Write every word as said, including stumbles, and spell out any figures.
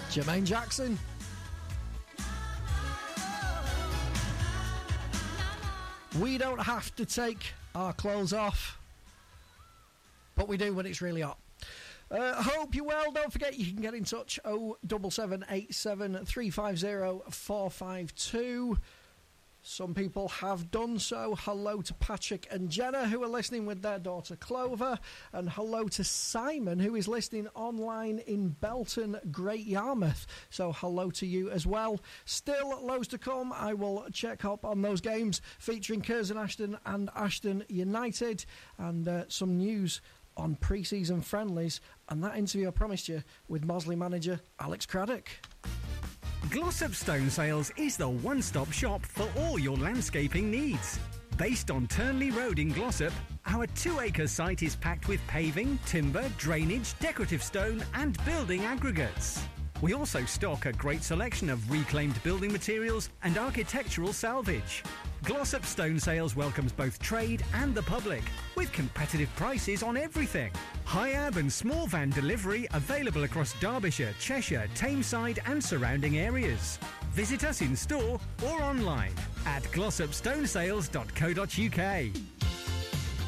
Jermaine Jackson. We don't have to take our clothes off, but we do when it's really hot. Uh, hope you're well. Don't forget you can get in touch oh seven seven eight seven three five oh four five two. Some people have done so. Hello to Patrick and Jenna, who are listening with their daughter Clover, and hello to Simon, who is listening online in Belton, Great Yarmouth. So hello to you as well. Still loads to come. I will check up on those games featuring Curzon Ashton and Ashton United, and uh, some news on pre-season friendlies, and that interview I promised you with Mosley manager Alex Craddock. Glossop Stone Sales is the one-stop shop for all your landscaping needs. Based on Turnley Road in Glossop, our two-acre site is packed with paving, timber, drainage, decorative stone and building aggregates. We also stock a great selection of reclaimed building materials and architectural salvage. Glossop Stone Sales welcomes both trade and the public, with competitive prices on everything. High-ab and small van delivery available across Derbyshire, Cheshire, Tameside and surrounding areas. Visit us in store or online at glossop stone sales dot co dot uk.